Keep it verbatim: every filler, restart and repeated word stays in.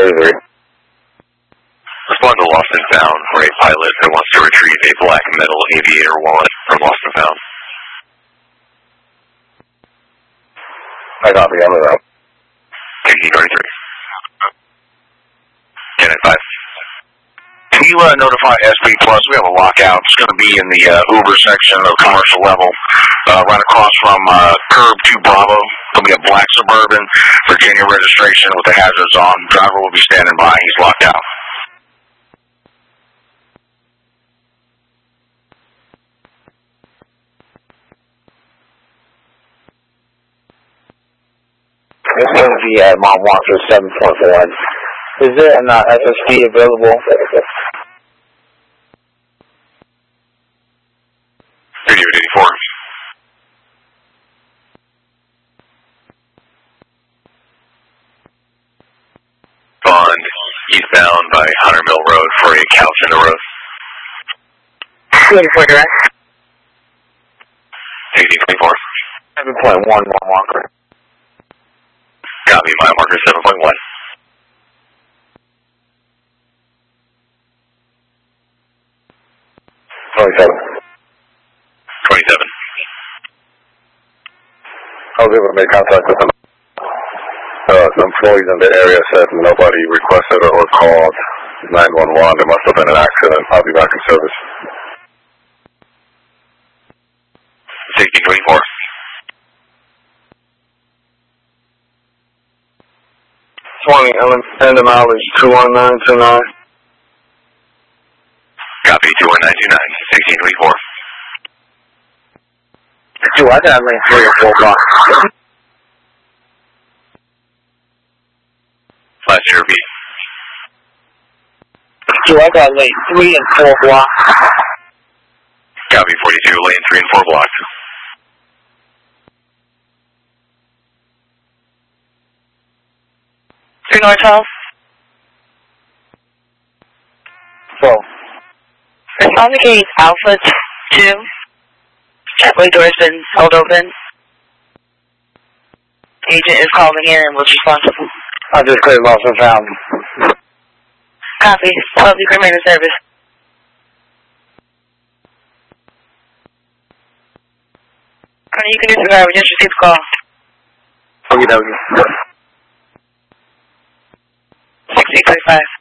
thirty-three. Respond to Lost and Found for a pilot that wants to retrieve a black metal aviator wallet from Lost and Found. I copy, I'm around. K T thirty-three. ten at five. Can you uh, notify S B Plus? We have a lockout. It's going to be in the uh, Uber section of commercial level, uh, right across from uh, Curb to Bravo. There'll be a black Suburban, Virginia registration with the hazards on. Driver will be standing by. He's locked out. This is going to be at Mont Walker seven point one. Is there an uh, S S D available? thirty eighty-four. Bond, eastbound by Hunter Mill Road for a couch in the road. twenty-four direct. eighteen twenty-four. seven point one, Mont Walker. Copy, mile marker seven point one. twenty-seven. twenty-seven. I was able to make contact with them. Uh, the employees in the area said nobody requested or called nine one one. There must have been an accident. I'll be back in service. sixteen twenty-four. twenty, and the mileage two one nine two nine. Copy, two one nine two nine. sixteen twenty-four. Two, I got lane three or four blocks. Last year B. Two, I got lane three and four blocks. Copy, forty-two, lane three and four blocks. three North twelve. So, Respond to gate Alpha two. Jetway door's been held open. Agent is calling in and was responsible. I just cleared Lost and Found. Copy. twelve, you can remain in service. Honey, you can disregard. We just received a call. Okie dokie. sixteen thirty-five.